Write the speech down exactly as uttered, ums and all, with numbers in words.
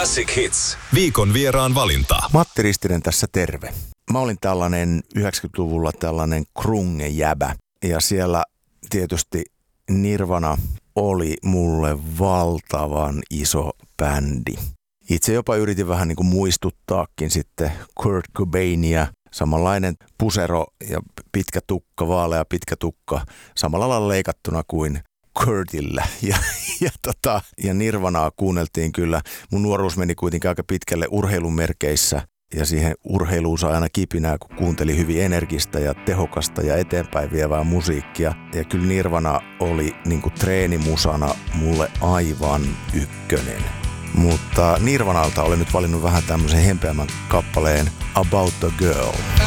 Classic Hits. Viikon vieraan valinta. Matti Ristinen tässä, terve. Mä olin tällainen yhdeksänkymmentäluvulla tällainen krunge-jäbä. Ja siellä tietysti Nirvana oli mulle valtavan iso bändi. Itse jopa yritin vähän niin kuin muistuttaakin sitten Kurt Cobainia. Samanlainen pusero ja pitkä tukka, vaalea pitkä tukka, samalla lailla leikattuna kuin Kurtillä. Ja, ja, tota, ja Nirvanaa kuunneltiin kyllä. Mun nuoruus meni kuitenkin aika pitkälle urheilun merkeissä. Ja siihen urheiluun sai aina kipinää, kun kuunteli hyvin energistä ja tehokasta ja eteenpäin vievää musiikkia. Ja kyllä Nirvana oli niin kuin treenimusana mulle aivan ykkönen. Mutta Nirvanalta olen nyt valinnut vähän tämmöisen hempeämmän kappaleen About the Girl.